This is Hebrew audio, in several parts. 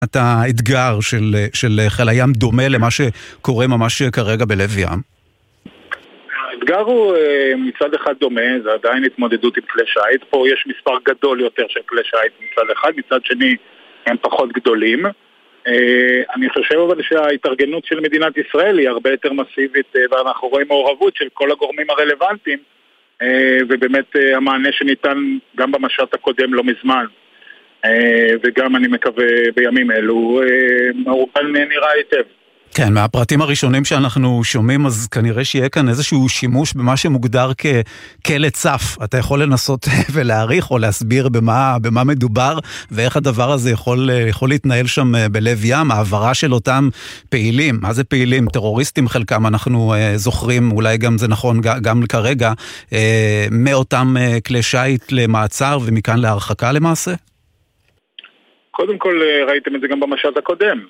את האתגר של חיל הים דומה למה שקורה ממש כרגע בלב ים? האתגר הוא מצד אחד דומה, זה עדיין התמודדות עם כלי שיט. פה יש מספר גדול יותר של כלי שיט מצד אחד, מצד שני הם פחות גדולים. אני חושב אבל שההתארגנות של מדינת ישראל היא הרבה יותר מסיבית, ואנחנו רואים מעורבות של כל הגורמים הרלוונטיים, ובאמת המענה שניתן גם במשט הקודם לא מזמן, וגם אני מקווה בימים אלו, מעורבן נראה היטב. כן, מהפרטים הראשונים שאנחנו שומעים, אז כנראה שיהיה כאן איזשהו שימוש במה שמוגדר ככלא צף. אתה יכול לנסות ולהעריך או להסביר במה מדובר, ואיך הדבר הזה יכול להתנהל שם בלב ים, העברה של אותם פעילים. מה זה פעילים? טרוריסטים חלקם אנחנו זוכרים, אולי גם זה נכון גם כרגע, מאותם כלי שיט למעצר ומכאן להרחקה למעשה? קודם כל ראיתם את זה גם במשט הקודם,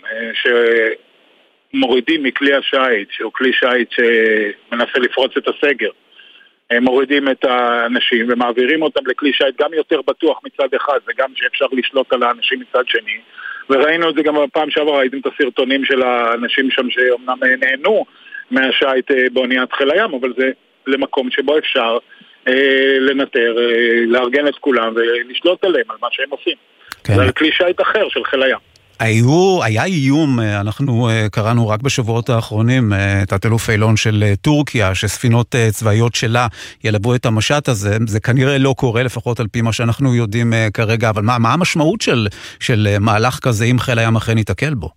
מורידים מכלי השייט, שהוא כלי שייט שמנסה לפרוץ את הסגר, מורידים את האנשים ומעבירים אותם לכלי שייט גם יותר בטוח מצד אחד, וגם שאפשר לשלוט על האנשים מצד שני. וראינו את זה גם בפעם שעברה, ראיתם את הסרטונים של האנשים שם שאומנם נהנו מהשייט באוניית חיל הים, אבל זה למקום שבו אפשר לנטר, לארגן את כולם ולשלוט עליהם על מה שהם עושים. כן. זה כלי שייט אחר של חיל הים. היה איום, אנחנו קראנו רק בשבועות האחרונים, תת-אלוף אילון של טורקיה, שספינות צבאיות שלה ילבו את המשט הזה. זה כנראה לא קורה, לפחות על פי מה שאנחנו יודעים כרגע, אבל מה המשמעות של מהלך כזה אם חיל הים אכן יתקל בו?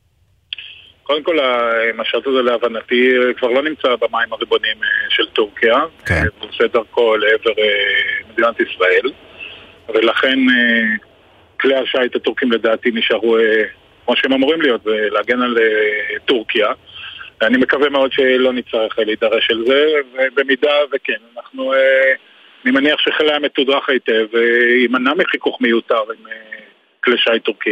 קודם כל, המשט הזה להבנתי כבר לא נמצא במים הריבוניים של טורקיה, כן. הוא עושה דרכו לעבר מדינת ישראל, ולכן כלי השייט הטורקים לדעתי נשארו כמו שהם אמורים להיות, להגן על טורקיה. אני מקווה מאוד שלא נצטרך להידרש על זה, ובמידה וכן, אני מניח שחיל הים מתודרך היטב, וימנע מחיכוך מיותר עם כלי שייט טורקים.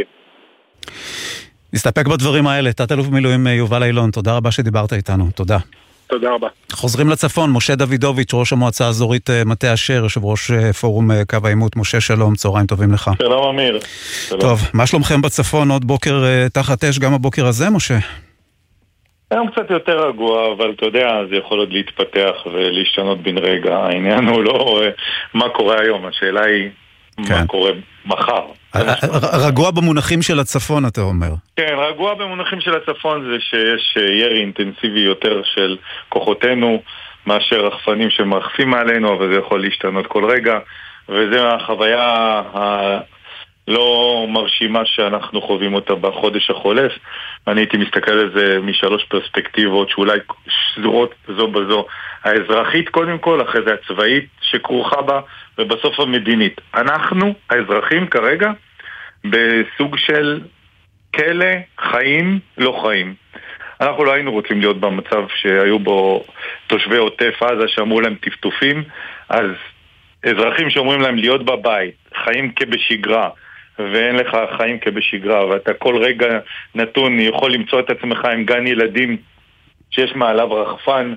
נסתפק בדברים האלה. תת-אלוף במילואים יובל אילון, תודה רבה שדיברת איתנו. תודה. תודה רבה. חוזרים לצפון, משה דוידוביץ', ראש המועצה האזורית מטה אשר, יושב ראש פורום קו העימות. משה, שלום, צהריים טובים לך. שלום אמיר. טוב, מה שלומכם בצפון? עוד בוקר תחת אש גם הבוקר הזה, משה? היום קצת יותר רגוע, אבל אתה יודע, זה יכול עוד להתפתח ולהשתנות בן רגע. העניין הוא לא מה קורה היום, השאלה היא מה קורה מחר. רגוע במונחים של הצפון, אתה אומר. כן, רגוע במונחים של הצפון זה שיש ירי אינטנסיבי יותר של כוחותינו מאשר רחפנים שמרחפים מעלינו, אבל זה יכול להשתנות כל רגע, וזה החוויה הלא מרשימה שאנחנו חווים אותה בחודש החולף. אני הייתי מסתכל על זה משלוש פרספקטיבות שאולי שזורות זו בזו. האזרחית קודם כל, אחרי זה הצבאית שכרוכה בה, ובסוף המדינית. אנחנו, האזרחים כרגע, בסוג של כלא, חיים, לא חיים. אנחנו לא היינו רוצים להיות במצב שהיו בו תושבי עוטף עזה שאמרו להם טפטופים, אז אזרחים שאומרים להם להיות בבית, חיים כבשגרה, ואין לך חיים כבשגרה, ואתה כל רגע נתון יכול למצוא את עצמך עם גן ילדים שיש מעליו רחפן,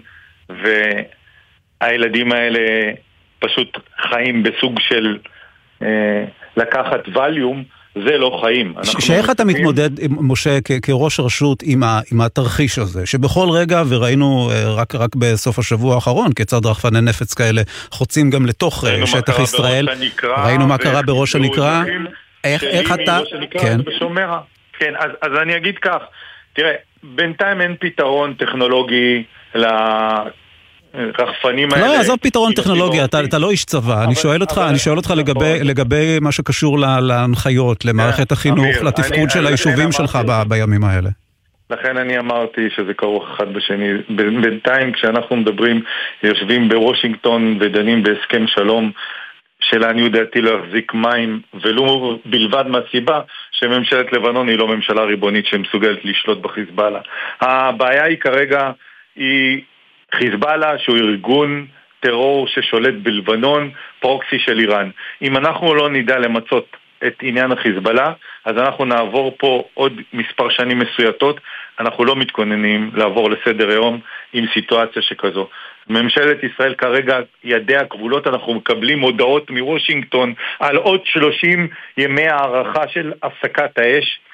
והילדים האלה פשוט חיים בסוג של לקחת ווליום, זה לא חיים. שאיך אתה מתמודד, משה, כראש רשות עם התרחיש הזה, שבכל רגע, וראינו רק בסוף השבוע האחרון, כיצד רחפני נפץ כאלה חוצים גם לתוך שטח ישראל, ראינו מה קרה בראש הנקרה, איך אתה... כן, אז אני אגיד כך, תראה, בינתיים אין פתרון טכנולוגי רחפנים האלה. לא, עזוב פתרון טכנולוגיה, אתה לא איש צבא. אני שואל אותך לגבי מה שקשור להנחיות, למערכת החינוך, לתפקוד של היישובים שלך בימים האלה. לכן אני אמרתי שזה כרוך אחד בשני. בינתיים כשאנחנו מדברים, יושבים בוושינגטון ודנים בהסכם שלום, שלעניות דעתי לא יחזיק מים, ולו בלבד מהסיבה שממשלת לבנון היא לא ממשלה ריבונית שמסוגלת לשלוט בחיזבאללה. הבעיה היא כרגע היא חיזבאללה, שהוא ארגון טרור ששולט בלבנון, פרוקסי של איראן. אם אנחנו לא נדע למצות את עניין החיזבאללה, אז אנחנו נעבור פה עוד מספר שנים מסויטות. אנחנו לא מתכוננים לעבור לסדר היום עם סיטואציה שכזו. ממשלת ישראל כרגע ידיה כבולות, אנחנו מקבלים הודעות מוושינגטון על עוד 30 ימי הערכה של הפסקת האש.